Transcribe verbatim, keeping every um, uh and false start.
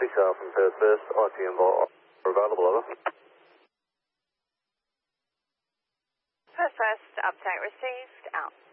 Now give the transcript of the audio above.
six Alpha from third first, I T M bar available, over. First first, update received, out.